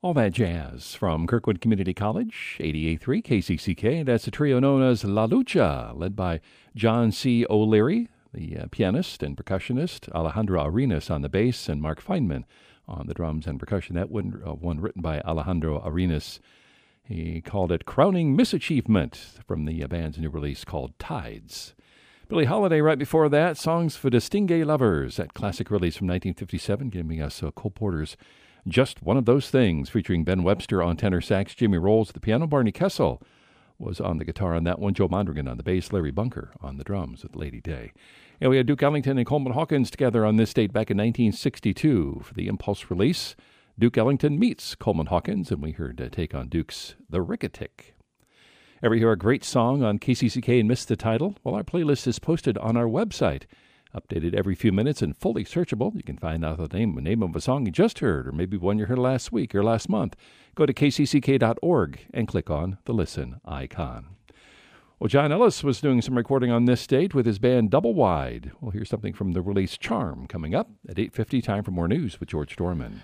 All that jazz from Kirkwood Community College, 88.3 KCCK. That's a trio known as La Lucha, led by John C. O'Leary, the pianist and percussionist, Alejandro Arenas on the bass, and Mark Feynman on the drums and percussion. That one written by Alejandro Arenas. He called it Crowning Misachievement from the band's new release called Tides. Billie Holiday right before that, Songs for Distingué Lovers, that classic release from 1957, giving us Cole Porter's Just One of Those Things, featuring Ben Webster on tenor sax, Jimmy Rolls at the piano, Barney Kessel was on the guitar on that one, Joe Mondragon on the bass, Larry Bunker on the drums with Lady Day. And we had Duke Ellington and Coleman Hawkins together on this date back in 1962 for the Impulse release. Duke Ellington meets Coleman Hawkins, and we heard take on Duke's The Rickatic. Ever hear a great song on KCCK and miss the title? Well, our playlist is posted on our website. Updated every few minutes and fully searchable. You can find out the name of a song you just heard, or maybe one you heard last week or last month. Go to kcck.org and click on the Listen icon. Well, John Ellis was doing some recording on this date with his band Double Wide. We'll hear something from the release Charm coming up at 8:50. Time for more news with George Dorman.